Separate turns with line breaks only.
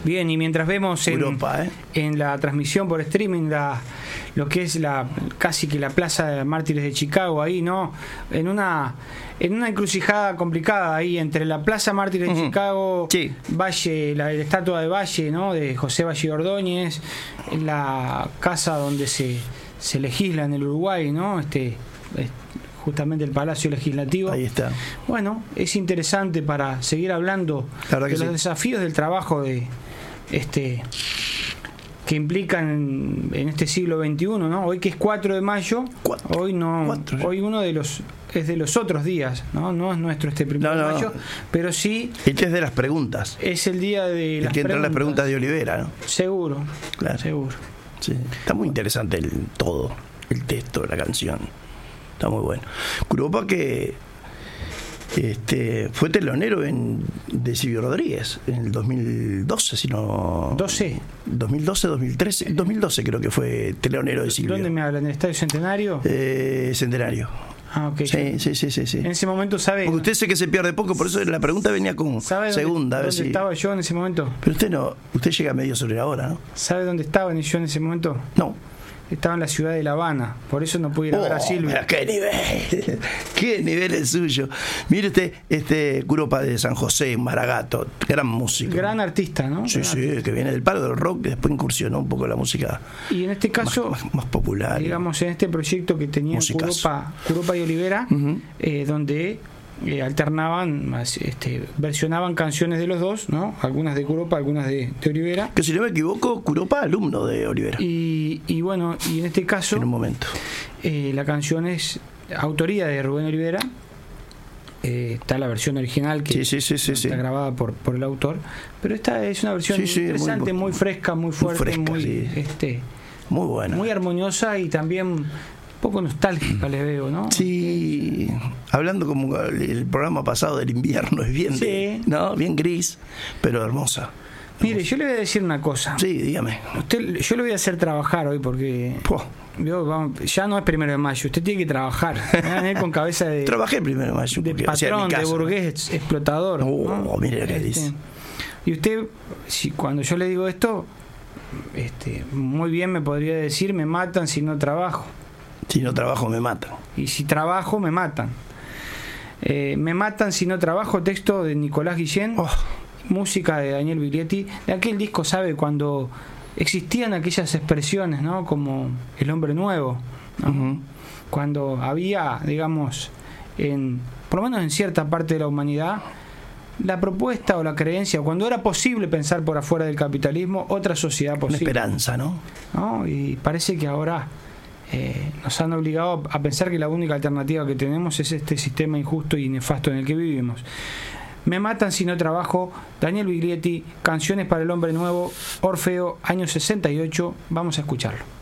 Bien, y mientras vemos
Europa,
en la transmisión por streaming lo que es casi que la Plaza de Mártires de Chicago ahí, ¿no? En una encrucijada complicada ahí entre la Plaza Mártires de Chicago,
sí,
Valle, la estatua de Valle, ¿no? De José Valle Ordóñez, la casa donde se legisla en el Uruguay, ¿no? Justamente el Palacio Legislativo.
Ahí está.
Bueno, es interesante para seguir hablando de los desafíos del trabajo que implican en este siglo XXI, ¿no? Hoy que es 4 de mayo, hoy uno de los es de los otros días, ¿no? No es nuestro 1 de mayo, pero sí.
Este es de las preguntas.
Es el día de las
preguntas. Las preguntas de Olivera, ¿no?
Seguro, claro. Seguro.
Sí, está muy interesante todo, el texto de la canción. Está muy bueno. Curopa que fue telonero de Silvio Rodríguez en el 2012, si no... 2012, 2013, 2012 creo que fue telonero de Silvio.
¿Dónde me hablan? ¿En el Estadio Centenario?
Centenario.
Ah, ok.
Sí.
En ese momento, ¿sabe?
Porque usted sé que se pierde poco, por eso la pregunta venía con segunda.
¿Dónde estaba yo en ese momento?
Pero usted llega medio sobre la hora, ¿no?
¿Sabe dónde estaba yo en ese momento?
No.
Estaba en la ciudad de La Habana, por eso no pude ir a ver a Silvia.
¡Qué nivel! ¡Qué nivel el suyo! Mire usted, Curopa de San José, Maragato, gran músico.
Gran artista, ¿no?
Sí, que viene del palo del rock, que después incursionó un poco en la música.
Y en este caso,
más popular.
Digamos, en este proyecto que tenía Curopa y Olivera, donde alternaban, versionaban canciones de los dos, ¿no? Algunas de Curopa, algunas de Olivera.
Que si no me equivoco, Curopa alumno de Olivera.
Y bueno, y en este caso,
en un momento,
la canción es autoría de Rubén Olivera. Está la versión original que está grabada por el autor, pero esta es una versión interesante, muy fresca, muy fuerte,
muy buena,
muy armoniosa y también poco nostálgica le veo, ¿no?
Sí, hablando como el programa pasado del invierno, es bien, bien gris, pero hermosa.
Mire, yo le voy a decir una cosa.
Sí, dígame.
Yo le voy a hacer trabajar hoy porque ya no es 1 de mayo, usted tiene que trabajar. Con cabeza de...
Trabajé el 1 de mayo.
De patrón, de burgués explotador.
¿No? Mire lo que dice.
Y usted, cuando yo le digo esto, muy bien me podría decir, me matan si no trabajo.
Si no trabajo me matan.
Y si trabajo me matan. Me matan si no trabajo, texto de Nicolás Guillén, música de Daniel Biglietti. De aquel disco, ¿sabe? Cuando existían aquellas expresiones, ¿no? Como el hombre nuevo, ¿no? Cuando había, digamos, por lo menos en cierta parte de la humanidad, la propuesta o la creencia, cuando era posible pensar por afuera del capitalismo, otra sociedad posible.
Una esperanza, ¿no?
Y parece que ahora nos han obligado a pensar que la única alternativa que tenemos es este sistema injusto y nefasto en el que vivimos. Me matan si no trabajo, Daniel Biglietti, Canciones para el hombre nuevo, Orfeo, año 68. Vamos a escucharlo.